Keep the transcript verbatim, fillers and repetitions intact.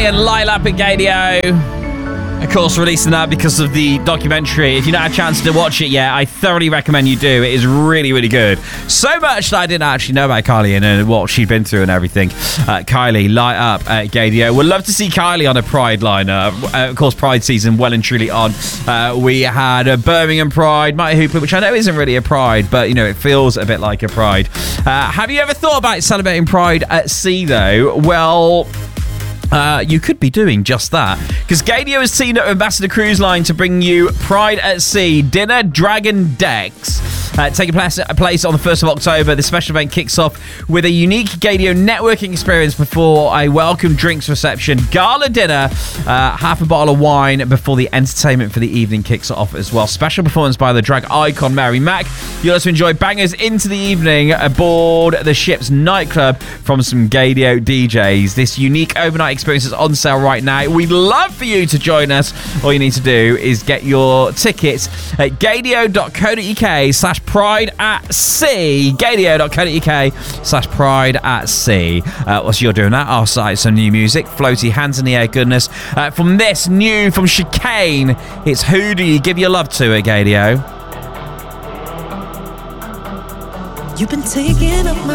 Kylie and Lilac at Gadio. Of course, releasing that because of the documentary. If you've not had a chance to watch it yet, I thoroughly recommend you do. It is really, really good. So much that I didn't actually know about Kylie and what she'd been through and everything. Uh, Kylie, light up at Gadio. We'd love to see Kylie on a Pride liner. Uh, of course, Pride season well and truly on. Uh, we had a Birmingham Pride, Mighty Hooper, which I know isn't really a Pride, but, you know, it feels a bit like a Pride. Uh, have you ever thought about celebrating Pride at sea, though? Well... Uh, you could be doing just that, because Gadio has teamed up with Ambassador Cruise Line to bring you Pride at Sea Dinner Dragon Decks. Uh, taking place, place on the first of October, the special event kicks off with a unique Gadio networking experience before a welcome drinks reception, gala dinner, uh, half a bottle of wine before the entertainment for the evening kicks off as well. Special performance by the drag icon Mary Mack. You'll also enjoy bangers into the evening aboard the ship's nightclub from some Gadio D Js. This unique overnight experience is on sale right now. We'd love for you to join us. All you need to do is get your tickets at gadio.co.uk slash pride at sea. gadio.co.uk slash pride at sea. Uh, whilst you're doing that, I'll start some new music. Floaty, hands in the air goodness. Uh, from this new from Chicane, it's Who Do You Give Your Love To at Gadio. You've been taking up my